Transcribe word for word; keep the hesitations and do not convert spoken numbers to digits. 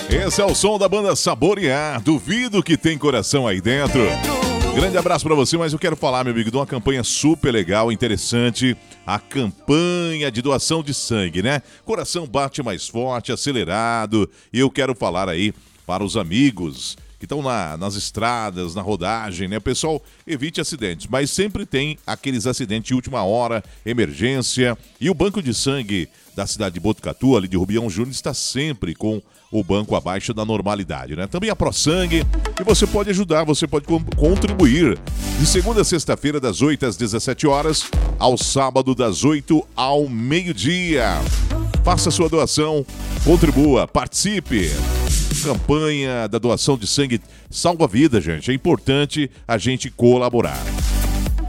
Esse é o som da banda Saborear. Duvido que tem coração aí dentro. Grande abraço pra você, mas eu quero falar, meu amigo, de uma campanha super legal, interessante. A campanha de doação de sangue, né? Coração bate mais forte, acelerado. E eu quero falar aí para os amigos que estão na, nas estradas, na rodagem, né? Pessoal, evite acidentes, mas sempre tem aqueles acidentes de última hora, emergência. E o Banco de Sangue da cidade de Botucatu, ali de Rubião Júnior, está sempre com o banco abaixo da normalidade, né? Também a ProSangue, e você pode ajudar, você pode co- contribuir. De segunda a sexta-feira, das oito às dezessete horas, ao sábado, das oito ao meio-dia. Faça sua doação, contribua, participe. Campanha da doação de sangue salva vida, gente. É importante a gente colaborar.